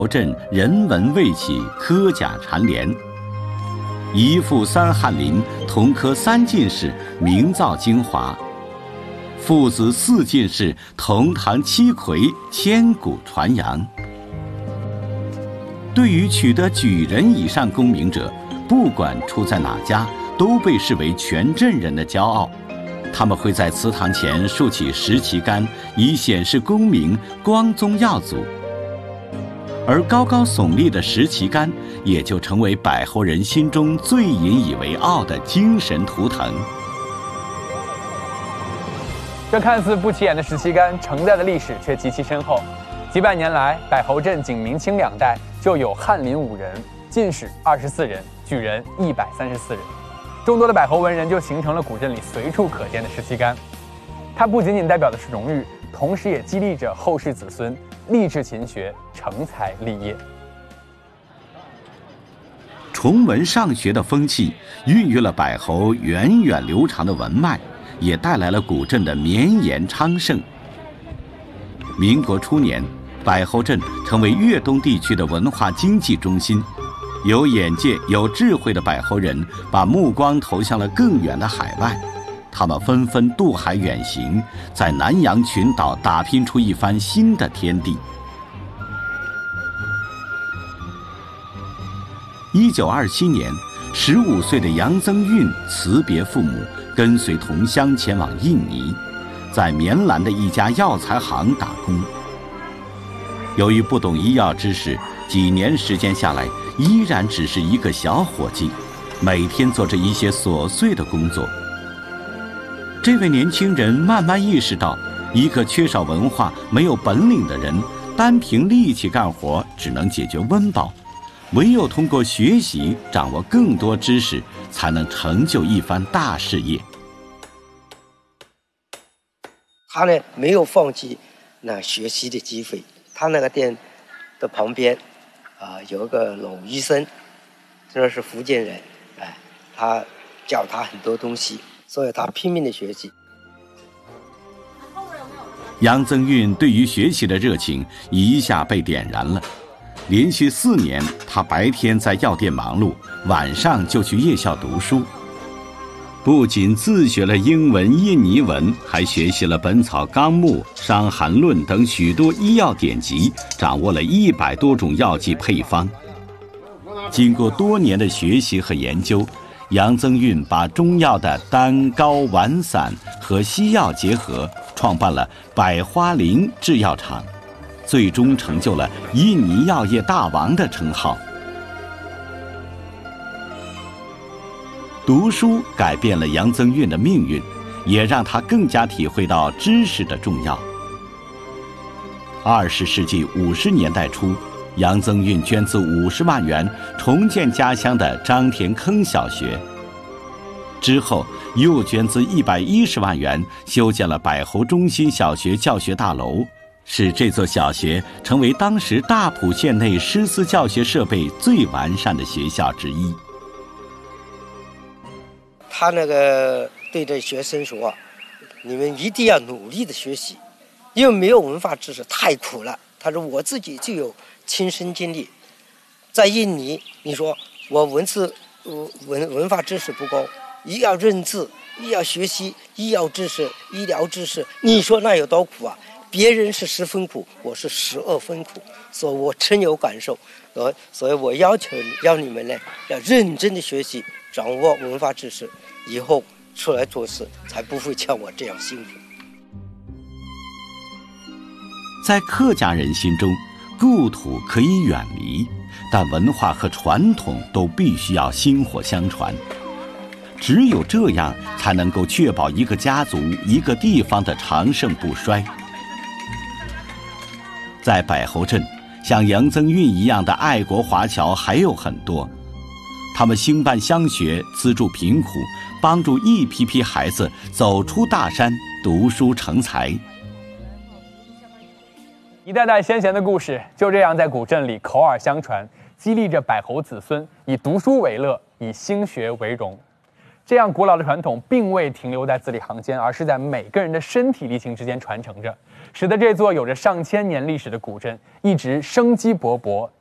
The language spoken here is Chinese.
镇人文味起，科甲蝉联，一富三翰林，同科三进士，名噪京华；父子四进士，同堂七魁，千古传扬。对于取得举人以上功名者，不管出在哪家，都被视为全镇人的骄傲。他们会在祠堂前竖起石旗杆，以显示功名，光宗耀祖。而高高耸立的石旗杆，也就成为柏侯人心中最引以为傲的精神图腾。 这看似不起眼的石旗杆，承载的历史却极其深厚。几百年来，柏侯镇仅明清两代就有翰林5人、进士24人、举人134人。众多的柏侯文人就形成了古镇里随处可见的石旗杆。它不仅仅代表的是荣誉，同时也激励着后世子孙立志勤学，成才立业。 崇文尚学的风气孕育了柏侯源远流长的文脉，也带来了古镇的绵延昌盛。民国初年，柏侯镇成为粤东地区的文化经济中心。有眼界、有智慧的柏侯人把目光投向了更远的海外，他们纷纷渡海远行，在南洋群岛打拼出一番新的天地。1927年，15岁的杨增运辞别父母，跟随同乡前往印尼，在棉兰的一家药材行打工。由于不懂医药知识，几年时间下来，依然只是一个小伙计，每天做着一些琐碎的工作。这位年轻人慢慢意识到，一个缺少文化、没有本领的人，单凭力气干活只能解决温饱，唯有通过学习，掌握更多知识，才能成就一番大事业。 他呢，没有放弃那学习的机会。他那个店的旁边有一个老医生，这是福建人，他教他很多东西，所以他拼命的学习。 杨增运对于学习的热情一下被点燃了。连续4年，他白天在药店忙碌，晚上就去夜校读书。不仅自学了英文、印尼文，还学习了《本草纲目》《伤寒论》等许多医药典籍，掌握了100多种药剂配方。经过多年的学习和研究，杨增运把中药的单、高、丸散和西药结合，创办了百花林制药厂，最终成就了印尼药业大王的称号。读书改变了杨增运的命运，也让他更加体会到知识的重要。20世纪50年代初，杨增运捐资50万元重建家乡的张田坑小学，之后又捐资110万元修建了柏侯中心小学教学大楼，使这座小学成为当时大埔县内师资教学设备最完善的学校之一。 他那个对着学生说，你们一定要努力的学习，因为没有文化知识太苦了。他说我自己就有亲身经历，在印尼，你说我文化知识不高，一要认字，一要学习医药知识、医疗知识，你说那有多苦啊？别人是10分苦，我是12分苦，所以我深有感受。所以我要你们呢，要认真的学习，掌握文化知识，以后出来做事才不会像我这样辛苦。 在客家人心中，故土可以远离，但文化和传统都必须要薪火相传。只有这样，才能够确保一个家族、一个地方的长盛不衰。在柏侯镇，像杨增运一样的爱国华侨还有很多，他们兴办乡学，资助贫苦，帮助一批批孩子走出大山，读书成才。 一代代先贤的故事就这样在古镇里口耳相传，激励着柏侯子孙以读书为乐，以兴学为荣。 这样古老的传统并未停留在字里行间，而是在每个人的身体力行之间传承着，使得这座有着上千年历史的古镇一直生机勃勃，